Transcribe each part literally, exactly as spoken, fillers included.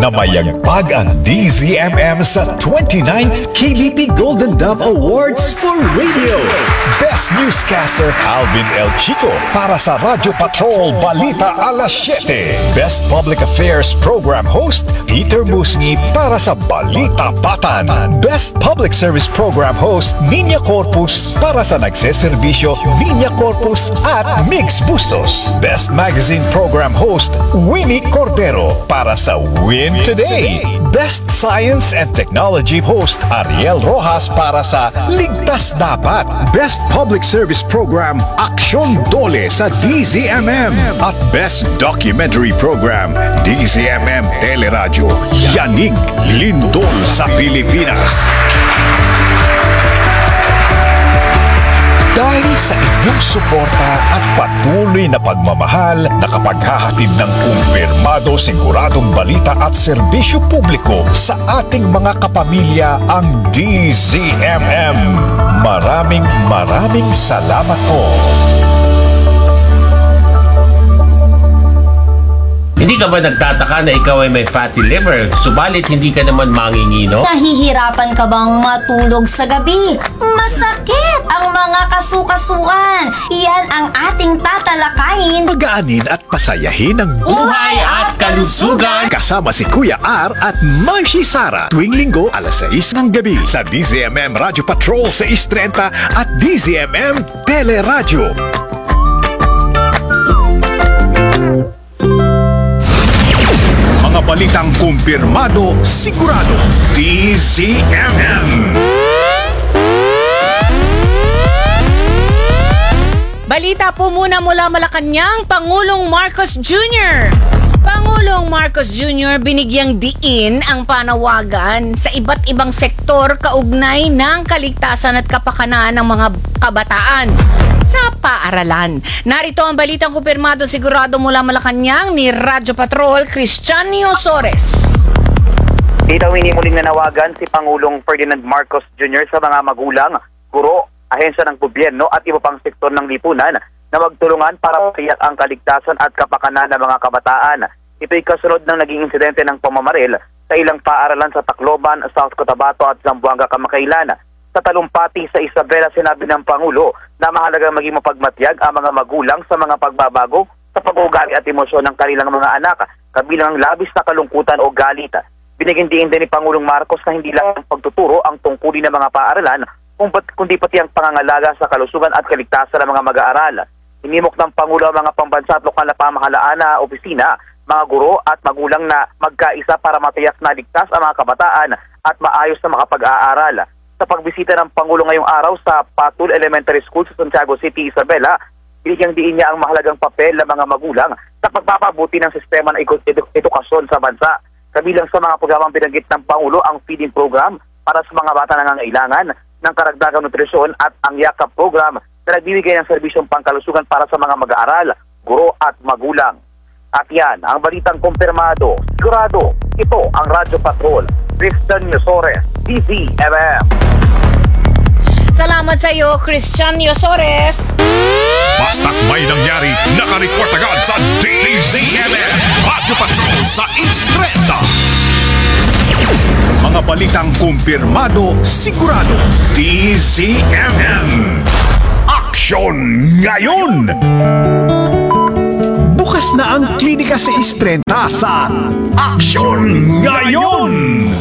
Namayagpag ang D Z M M sa twenty-ninth K B P Golden Dove Awards for Radio. Best Newscaster Alvin El Chico para sa Radyo Patrol Balita Alas siyete. Best Public Affairs Program Host Peter Musni para sa Balita Patan. Best Public Service Program Host Niña Corpus para sa nagseserbisyo Niña Corpus at Mix Bustos. Best Magazine Program Host Winnie Cordero para sa Win Today. Best Science and Technology Host Ariel Rojas para sa Ligtas Dapat. Best Public Service Program Aksyon Dole sa D Z M M. At Best Documentary Program D Z M M Teleradyo Yanig Lindol sa Pilipinas. Dahil sa inyong suporta at patuloy na pagmamahal, nakapaghahatid ng kumpirmado, siguradong balita at serbisyo publiko sa ating mga kapamilya ang D Z M M. Maraming maraming salamat po. Hindi ka ba nagtataka na ikaw ay may fatty liver, subalit hindi ka naman mangingino? Nahihirapan ka bang matulog sa gabi? Masakit ang mga kasukasuan. Yan ang ating tatalakayin. Pagaanin at pasayahin ang Buhay at kalusugan! kasama si Kuya R at Marcy Sara tuwing linggo alas sais ng gabi sa D Z M M Radio Patrol sais trenta at D Z M M Teleradyo. Mga balitang kumpirmado, sigurado, D Z M M. Balita po muna mula Malacanang, Pangulong Marcos Junior Pangulong Marcos Junior binigyang diin ang panawagan sa iba't ibang sektor kaugnay ng kaligtasan at kapakanan ng mga kabataan sa paaralan. Narito ang balitang kumpirmado sigurado mula Malacanang ni Radyo Patrol, Cristiano Sores. Dito muling nanawagan si Pangulong Ferdinand Marcos Junior sa mga magulang, guro, ahensya ng gobyerno at iba pang sektor ng lipunan na magtulungan para tiyak ang kaligtasan at kapakanan ng mga kabataan. Ito'y kasunod ng naging insidente ng pamamaril sa ilang paaralan sa Tacloban, South Cotabato at Zamboanga kamakailan. Sa talumpati sa Isabela, sinabi ng Pangulo na mahalagang maging mapagmatyag ang mga magulang sa mga pagbabago sa pag-uugali at emosyon ng kanilang mga anak, kabilang ang labis na kalungkutan o galit. Binigyan din ni Pangulong Marcos na hindi lang ang pagtuturo ang tungkulin ng mga paaralan, kundi pati ang pangangalaga sa kalusugan at kaligtasan ng mga mag-aaral. Inimok ng Pangulo ang mga pambansa at lokal na pamahalaan na opisina, mga guro at magulang na magkaisa para matiyak na ligtas ang mga kabataan at maayos na makapag-aaral. Sa pagbisita ng Pangulo ngayong araw sa Patul Elementary School sa Santiago City, Isabela, binigyang diin niya ang mahalagang papel ng mga magulang sa pagpapabuti ng sistema ng edu- edukasyon sa bansa. Kabilang sa mga programang binanggit ng Pangulo ang feeding program para sa mga bata na nangangailangan ng karagdagang nutrisyon at ang yakap program na nagbibigay ng serbisyong pangkalusugan para sa mga mag-aaral, guro at magulang. At yan, ang balitang kumpirmado, sigurado, ito ang Radyo Patrol, Cristian Yosores, D Z M M. Salamat sa iyo, Cristian Yosores. Basta't may nangyari, nakareport agad sa D Z M M Radio Patrol sa Instreta. Mga balitang kumpirmado, sigurado, D Z M M. Aksyon ngayon! Bukas na ang klinika sa Istrenta sa Aksyon ngayon!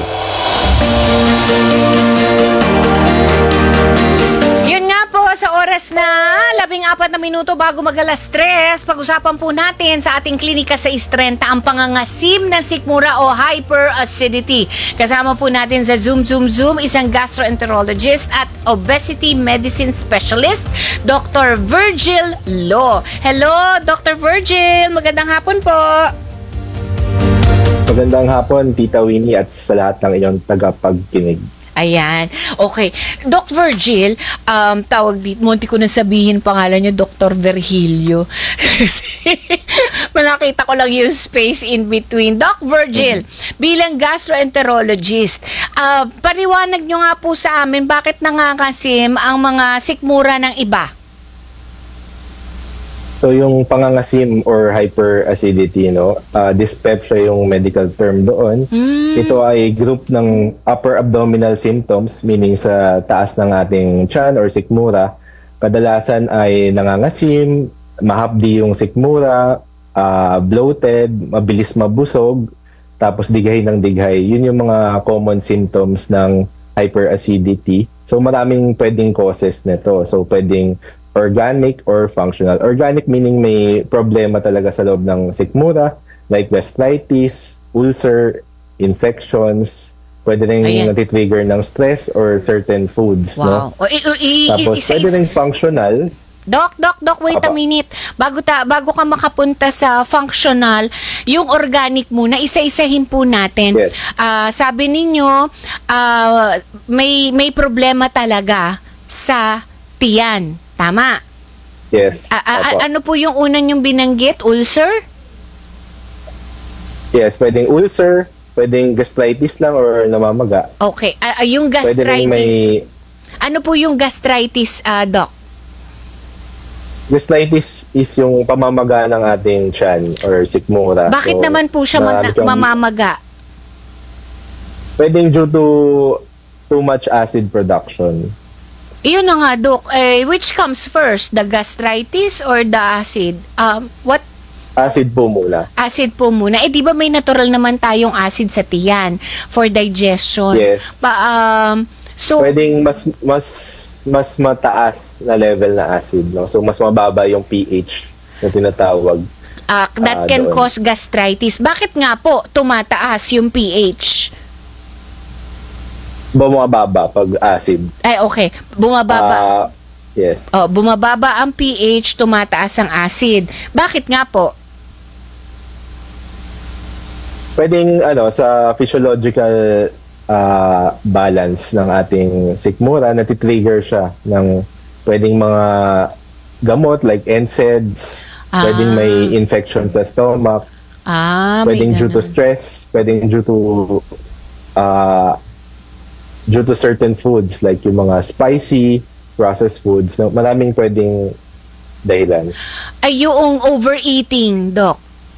Yun nga po, sa oras na labing apat na minuto bago mag-alas tres, pag-usapan po natin sa ating klinika sa Istrenta ang pangangasim ng sikmura o hyperacidity. Kasama po natin sa Zoom Zoom Zoom isang gastroenterologist at obesity medicine specialist, Doctor Virgil Lo. Hello, Doctor Virgil. Magandang hapon po. Magandang hapon, Tita Winnie, at sa lahat ng iyong tagapagkinig. Ayan. Okay. Doc Virgil, um, tawag dito, munti ko na sabihin pangalan niyo, Doctor Virgilio. Kasi manakita ko lang yung space in between. Doc Virgil, mm-hmm. bilang gastroenterologist, uh, pariwanag niyo nga po sa amin bakit nangangasim ang mga sikmura ng iba? So, So yung pangangasim or hyperacidity, no, uh, dyspepsia yung medical term doon. Mm. Ito ay group ng upper abdominal symptoms, meaning sa taas ng ating tiyan or sikmura. Kadalasan ay nangangasim, mahapdi yung sikmura, uh, bloated, mabilis mabusog, tapos dighay ng dighay. Yun yung mga common symptoms ng hyperacidity. So maraming pwedeng causes nito. So pwedeng organic or functional. Organic meaning may problema talaga sa loob ng sikmura, like gastritis, ulcer, infections, pwede rin Ayan. natitrigger ng stress or certain foods. No? Wow. O, i- i- Tapos isa- pwede isa- rin functional. Doc, doc, doc, wait a Apa. minute. Bago ta bago ka makapunta sa functional, yung organic muna, isa-isahin po natin. Yes. Ah, sabi ninyo, ah, may may problema talaga sa tiyan. Tama? Yes. A- a- Opo. ano po yung una yung binanggit? Ulcer? Yes, pwedeng ulcer, pwedeng gastritis lang or namamaga. Okay. Ah, ah, yung Pwede rin gastritis. may Ano po yung gastritis, ah, doc? gastritis is yung pamamaga ng ating tiyan or sikmura. Bakit So, naman po siya marami mana- siyang- mamamaga? Pwedeng due to too much acid production. Iyon na nga, Doc. Eh, which comes first? The gastritis or the acid? Um, what Acid po muna. acid po muna? Eh, di ba may natural naman tayong acid sa tiyan for digestion? Yes. Pa, um, so, Pwedeng mas mas mas mataas na level na acid, no? So mas mababa yung pH na tinatawag. ah, that ah, can doon. cause gastritis. Bakit nga po tumataas yung pH? Bumababa pag acid. Ay, okay. Bumababa. Ah, yes. oh, bumababa ang pH, tumataas ang acid. Bakit nga po? Pwedeng ano sa physiological ah, balance ng ating sikmura, natitrigger siya ng pwedeng mga gamot like N SAIDs, Ah. pwedeng may infection sa stomach, Ah, may pwedeng due to ganun. stress, pwedeng due to ah, due to certain foods like yung mga spicy, processed foods. No? Maraming pwedeng dahilan. Ay, yung overeating, Doc.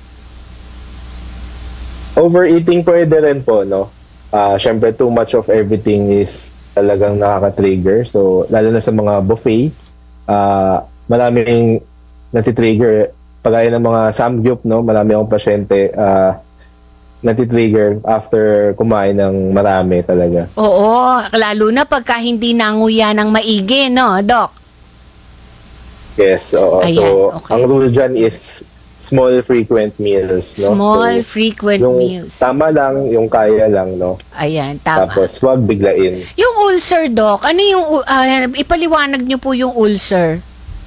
Overeating pwede rin po, no? Ah, syempre, too much of everything is talagang nakaka-trigger. So, lalo na sa mga buffet, ah maraming natitrigger. Pagaya ng mga samgyup, no? Marami akong pasyente ah natitrigger after kumain ng marami talaga. Oo, lalo na pagka hindi nanguya ng maigi, no, Doc? Yes, oo. Ayan, so, okay. ang rule dyan is small frequent meals, no? Small, So, frequent yung meals. tama lang, yung kaya lang, no? Ayan, tama. Tapos, wag biglain. Yung ulcer, Doc, ano yung, u- ah, ipaliwanag nyo po yung ulcer.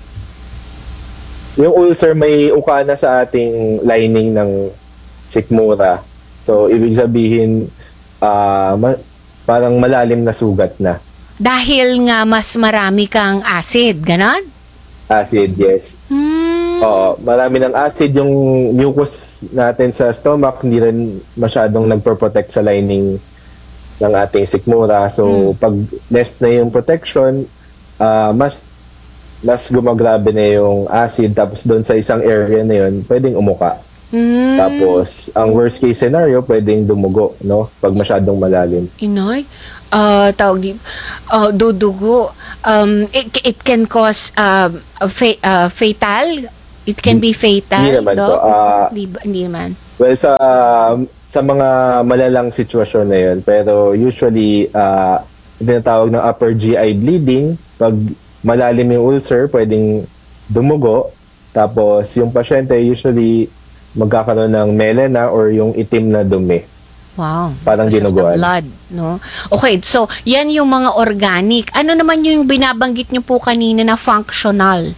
Yung ulcer may ukana sa ating lining ng sikmura. So, ibig sabihin, ah, ma- parang malalim na sugat na. Dahil nga mas marami kang acid, ganon? Acid, yes. Hmm. Oo, marami ng acid. Yung mucus natin sa stomach, hindi rin masyadong nagpo-protect sa lining ng ating sikmura. So, pag less na yung protection, ah, mas mas gumagrabe na yung acid. Tapos doon sa isang area na yun, pwedeng umuka. Hmm. Tapos, ang worst case scenario, pwedeng dumugo, no? Pag masyadong malalim. Inay, ah tawag di, ah, dudugo. Um, it, it can cause um, a fa- ah, fatal. It can be fatal, Hindi naman Doc? po. Ah, Hindi ba- hindi naman. Well, sa sa mga malalang sitwasyon na yun, pero usually, uh, tinatawag ng upper G I bleeding. Pag malalim yung ulcer, pwedeng dumugo. Tapos, yung pasyente usually magkakaroon ng melena or yung itim na dumi. Wow. Parang Because of the dinuguan. blood, no? Okay, so yan yung mga organic. Ano naman yung binabanggit nyo po kanina na functional?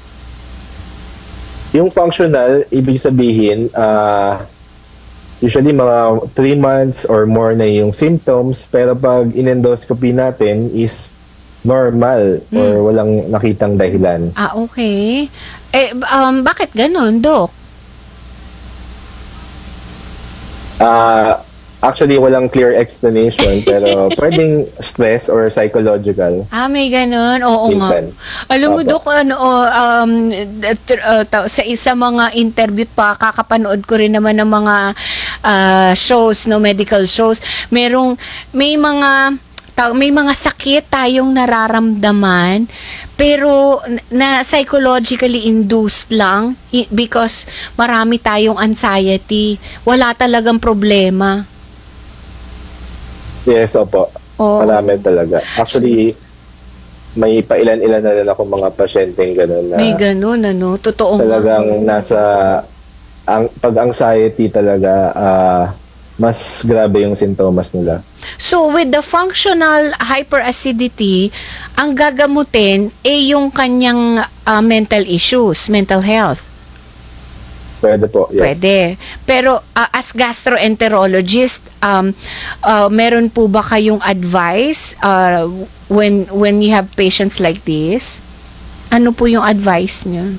Yung functional, ibig sabihin, uh, usually mga three months or more na yung symptoms, pero pag in-endoscopy natin is normal or walang nakitang dahilan. Ah, okay. Eh, um, bakit ganun, Doc? Ah, Actually, walang clear explanation, pero pwedeng stress or psychological. Ah, may ganun. Oo Minsan. nga. Alam mo, Opo. Dok, ano, oh, um, t- uh, ta- sa isa mga interview pa, kakapanood ko rin naman ng mga ah, shows, no, medical shows. Merong, may mga, ta- may mga sakit tayong nararamdaman, pero na psychologically induced lang i- because marami tayong anxiety. Wala talagang problema. Yes, opo. Oo. Marami talaga. Actually, may pailan-ilan na rin ako mga pasyenteng gano'n na May ganun, ano? Totoo nga. talagang nasa ang pag-anxiety talaga, ah, mas grabe yung sintomas nila. So, with the functional hyperacidity, ang gagamutin ay yung kanyang ah, mental issues, mental health. Pwede po, yes. Pwede. Pero ah, as gastroenterologist, um, ah, meron po ba kayong advice ah, when when you have patients like this? Ano po yung advice niyo?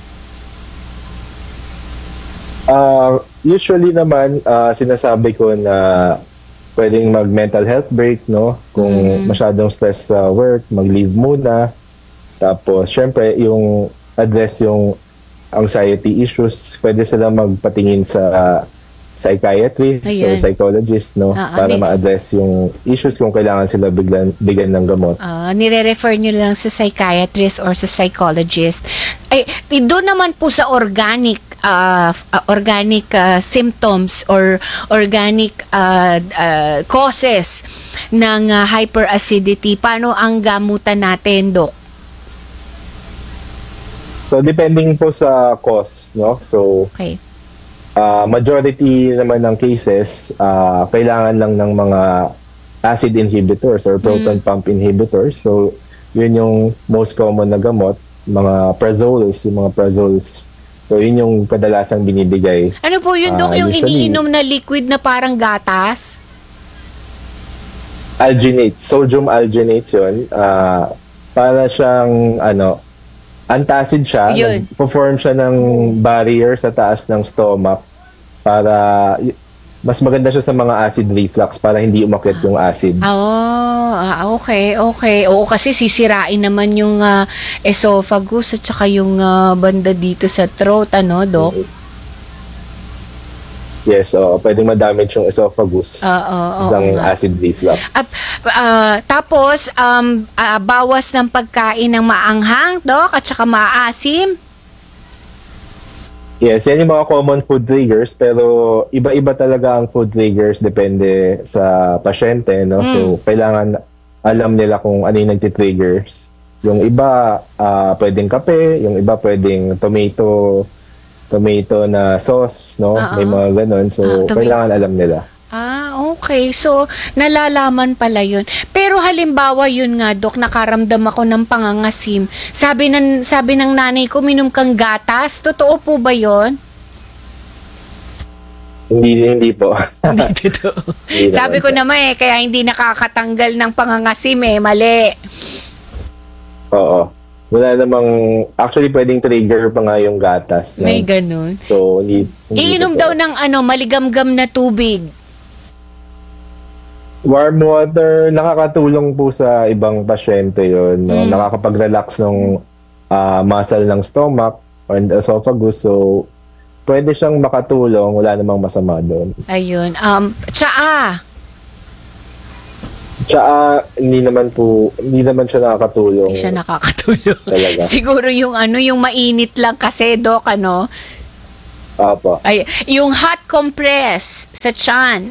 Uh, usually naman, uh, sinasabi ko na pwedeng mag-mental health break, no? Kung Mm. masyadong stress sa work, mag-leave muna. Tapos, syempre, yung address yung anxiety issues, pwede sila magpatingin sa uh, psychiatrist Ayun. or psychologist, no? Ah, para ani- ma-address yung issues kung kailangan sila biglan, bigyan ng gamot. Ah, nire-refer nyo lang sa psychiatrist or sa psychologist. Ay, doon naman po sa organic uh, uh, organic uh, symptoms or organic uh, uh, causes ng uh, hyperacidity, paano ang gamutan natin, Dok? So, depending po sa cause, no? So, Okay. Uh, majority naman ng cases, uh, kailangan lang ng mga acid inhibitors or proton pump inhibitors. So, yun yung most common na gamot, mga prazoles, yung mga prazoles. So, yun yung kadalasang binibigay. Ano po yun, Dok? Ah, Yung usually- iniinom na liquid na parang gatas? Alginate, sodium alginate yun. Uh, para siyang, ano, antacid siya. Yun. Nag-perform siya ng barrier sa taas ng stomach para y- mas maganda siya sa mga acid reflux para hindi umakyat yung acid. Oh, ah, okay, okay. Oo, kasi sisirain naman yung ah, esophagus at saka yung ah, banda dito sa throat, ano, Dok? Yes, oo. Pwedeng ma-damage yung esophagus Oo, oo, ng nga. acid reflux. At, ah, tapos, um, ah, bawas ng pagkain ng maanghang, Dok, at saka maasim. Yes, yan yung mga common food triggers pero iba-iba talaga ang food triggers depende sa pasyente, no? So, kailangan alam nila kung ano yung nagtitriggers. Yung iba, ah, pwedeng kape, yung iba pwedeng tomato tomato na sauce, no? Oo. May mga ganun. So, Ah, tomato. kailangan alam nila. Ah, okay. So, nalalaman pala yun. Pero halimbawa yun nga, Dok, nakaramdam ako ng pangangasim. Sabi ng, sabi ng nanay ko, minom kang gatas. Totoo po ba yun? Hindi hindi po. Hindi totoo. Hindi Sabi naman ko po. naman eh, kaya hindi nakakatanggal ng pangangasim eh. Mali. Oo. Wala namang, actually pwedeng trigger pa nga yung gatas. no? May ganun. So, hindi, hindi Iinom totoo. daw ng ano, maligamgam na tubig. Warm water, nakakatulong po sa ibang pasyente yun. No? Mm. Nakakapag-relax ng ah, muscle ng stomach and esophagus. So, pwede siyang makatulong. Wala namang masama doon. Ayun. Um, tsaa. Tsaka, hindi naman po, hindi naman siya nakakatulong. Hindi siya nakakatulong. Talaga. Siguro yung ano, yung mainit lang kasi, Dok, ano. Apo. Ay, yung hot compress sa tiyan.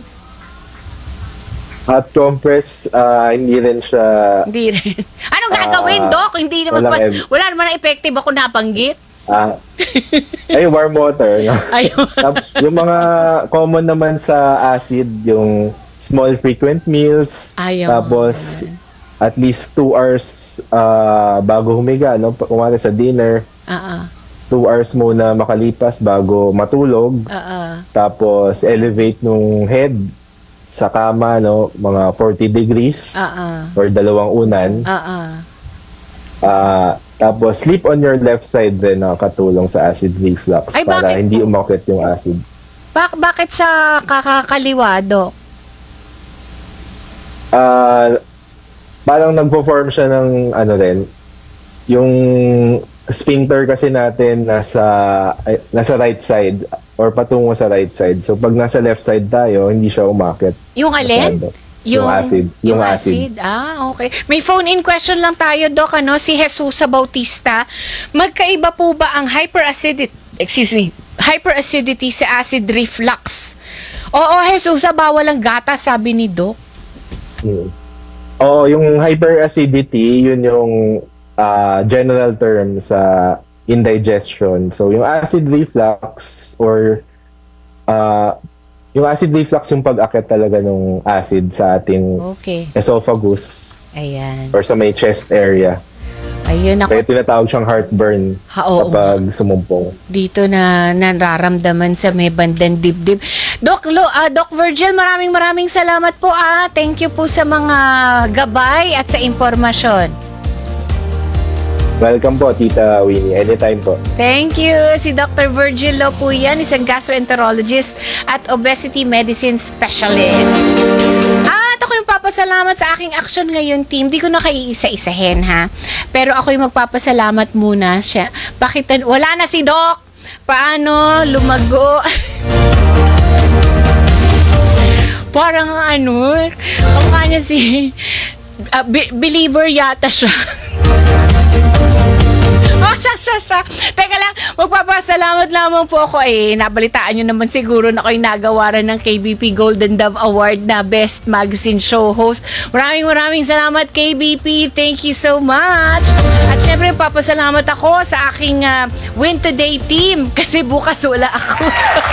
Hot compress, ah, hindi rin siya, Hindi rin. Anong Ah, gagawin, Dok? Hindi naman walang pa, ev- wala naman na effective ako nabanggit. ah, ay, warm water. No? Ayun. Tap- yung mga common naman sa acid, yung small frequent meals, Ayun. tapos at least two hours ah, bago humiga, no? Kumari sa dinner, Ah, two hours muna makalipas bago matulog, ah, ah. tapos elevate nung head sa kama, no? Mga forty degrees Ah, ah. or dalawang unan. Ah, ah. Ah, tapos sleep on your left side din nakakatulong sa acid reflux Ay, para bakit hindi po? umakyat yung acid. Bak bakit sa kakakaliwa, Dok? ah parang nagpo-form siya ng ano rin, yung sphincter kasi natin nasa ay, nasa right side or patungo sa right side. So pag nasa left side tayo, hindi siya umakit. Yung alin? Masyado. Yung acid. Yung, Yung acid. acid. Ah, okay. May phone-in question lang tayo, Doc. Ano? Si Jesusa Bautista. Magkaiba po ba ang hyperacidity, excuse me, hyperacidity sa acid reflux? Oo, Jesusa, bawal ang gata, sabi ni Doc. Hmm. Oo, yung hyperacidity, yun yung ah, general term sa indigestion. So yung acid reflux or ah yung acid reflux yung pag-akit talaga ng acid sa ating Okay. esophagus Ayan. or sa may chest area. Ayun ako. Kaya tinatawag siyang heartburn Ha, oo kapag sumumpong. Dito na nararamdaman sa may bandang dibdib. Doc, Lo, ah, Doc Virgil, maraming maraming salamat po. Ah. Thank you po sa mga gabay at sa impormasyon. Welcome po, Tita Winnie. Anytime po. Thank you. Si Doctor Virgil Lo po yan, isang gastroenterologist at obesity medicine specialist. At ako yung papasalamat sa aking action ngayon, team. Di ko na kaiisa-isahin, ha? Pero ako yung magpapasalamat muna siya. Bakit? Wala na si Doc. Paano? Lumago. Parang ano, ang kanya si... Uh, be- believer yata siya. Oh, siya, siya, siya. Teka lang, magpapasalamat lamang po ako. Eh, nabalitaan nyo naman siguro na ako'y nagawaran ng K B P Golden Dove Award na Best Magazine Show Host. Maraming maraming salamat, K B P. Thank you so much. At syempre, papasalamat ako sa aking uh, Win Today team kasi bukas wala ako.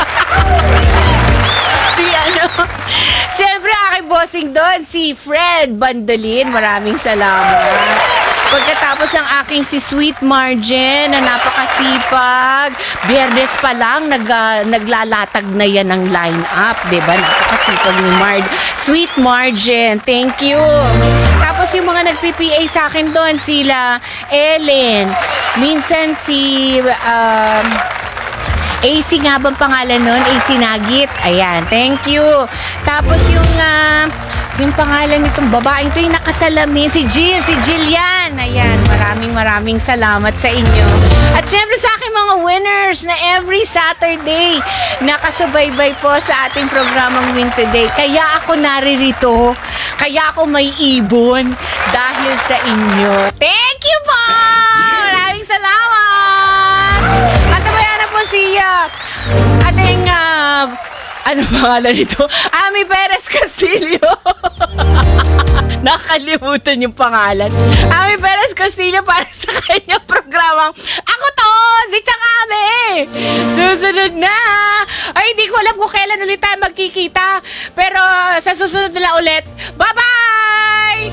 Si ano, syempre aking bossing doon, si Fred Bandolin. Maraming salamat. Pagkatapos ang aking si Sweet Margin na napakasipag. Biyernes pa lang nag, uh, naglalatag na yan ng line-up, diba? Napakasipag ni Mard. Sweet Margin, thank you. Tapos yung mga nag-P P A sa akin doon, sila Ellen, minsan si... Um, A C nga bang pangalan nun? A C Nagit. Ayan, thank you. Tapos yung, uh, yung pangalan nitong babaeng to yung nakasalamin, si Jill, si Jillian. Ayan, maraming maraming salamat sa inyo. At syempre sa aking mga winners na every Saturday nakasubaybay po sa ating programang Win Today. Kaya ako naririto. Kaya ako may ibon dahil sa inyo. Thank you po! Maraming salamat! At nabayan na po siya. Ating, uh, ano pangalan nito? Ami Perez Castillo. Nakalimutan yung pangalan. Ami Perez Castillo para sa kanyang programang Ako To! Si Chakame! Susunod na! Ay, hindi ko alam kung kailan ulit tayo magkikita. Pero sa susunod na lang ulit. Bye-bye!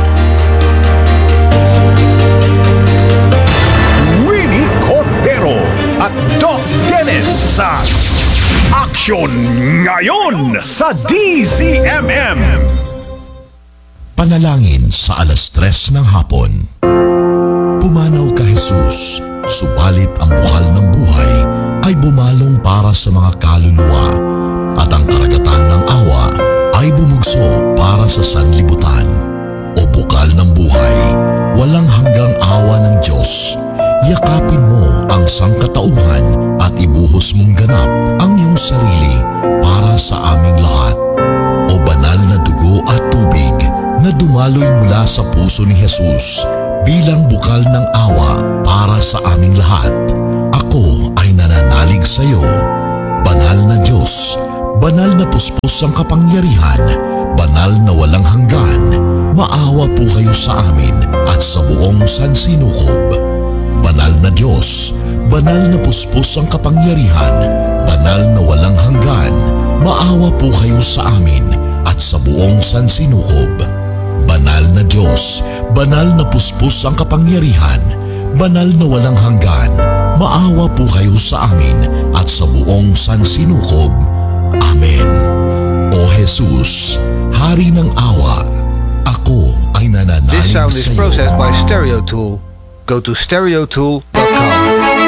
Winnie Cordero at Doc Dennis sa Action Ngayon sa D Z M M. Panalangin sa alas tres ng hapon. Pumanaw ka Jesus, subalit ang bukal ng buhay ay bumalong para sa mga kaluluwa at ang karagatan ng awa ay bumugso para sa sanlibutan. O bukal ng buhay, walang hanggang awa ng Diyos. Yakapin mo ang sangkatauhan at ibuhos mong ganap ang iyong sarili para sa aming lahat. O banal na dugo at tubig na dumaloy mula sa puso ni Jesus bilang bukal ng awa para sa aming lahat. Ako ay nananalig sa iyo. Banal na Diyos, banal na puspos ang kapangyarihan, banal na walang hanggan, maawa po kayo sa amin at sa buong sansinukob. Banal na Diyos, banal na puspos ang kapangyarihan, banal na walang hanggan, maawa po kayo sa amin at sa buong sansinukob. Banal na Diyos, banal na puspos ang kapangyarihan, banal na walang hanggan, maawa po kayo sa amin at sa buong sansinukob. Amen. O Jesus, Hari ng awa, ako ay nananalig This sound is sa iyo. processed by Stereo Tool. Go to stereo tool